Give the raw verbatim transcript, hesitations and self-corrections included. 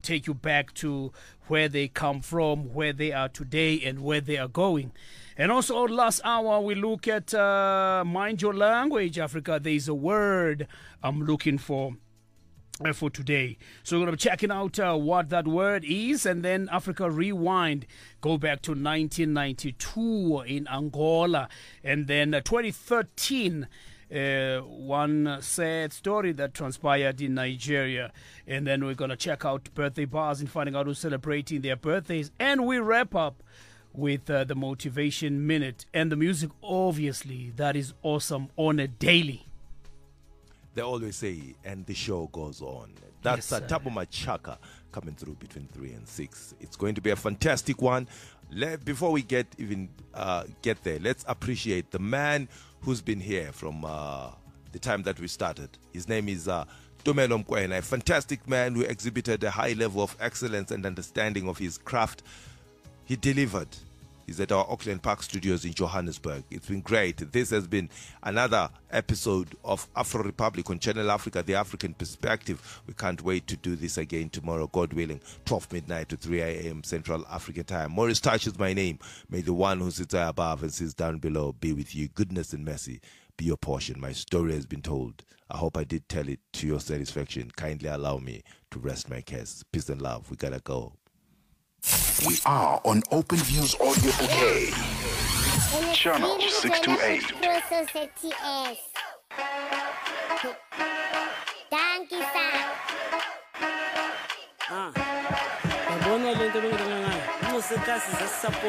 take you back to where they come from, where they are today, and where they are going. And also, last hour, we look at uh, Mind Your Language, Africa. There is a word I'm looking for uh, for today. So we're going to be checking out uh, what that word is, and then Africa Rewind, go back to nineteen ninety-two in Angola, and then uh, twenty thirteen, Uh, one sad story that transpired in Nigeria. And then we're going to check out birthday bars and finding out who's celebrating their birthdays. And we wrap up with uh, the Motivation Minute and the music, obviously, that is awesome on a daily. They always say, and the show goes on. That's Yes, a Tabo Machaka coming through between three and six. It's going to be a fantastic one. Let, before we get even uh, get there, let's appreciate the man who's been here from uh, the time that we started. His name is uh, Tumelo Mkwena, a fantastic man who exhibited a high level of excellence and understanding of his craft. He delivered. He's at our Auckland Park studios in Johannesburg. It's been great. This has been another episode of Afro Republic on Channel Africa, The African Perspective. We can't wait to do this again tomorrow, God willing, twelve midnight to three a.m. Central African time. Maurice Touch is my name. May the one who sits high above and sits down below be with you. Goodness and mercy be your portion. My story has been told. I hope I did tell it to your satisfaction. Kindly allow me to rest my case. Peace and love. We gotta go. We are on Open Views Audio Bouquet. Channel six two eight. Ah,